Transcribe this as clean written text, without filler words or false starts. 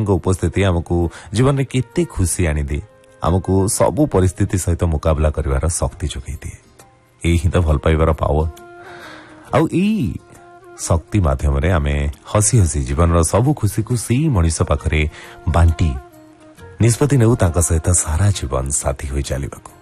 उपस्थिति आमको जीवन में केते खुशी आनी दिए आमको सबु परिस्थिति सहित मुकाबला करिवार शक्ति जोगाई दिए यही तो भल पाइबार पावर आउ शक्ति माध्यम आमे हसी हसी जीवन सबु खुशी को सी मनीष पाखरे बांटी निष्पत्ति नेउ तांका सहित सारा जीवन साथी होई चलिबाको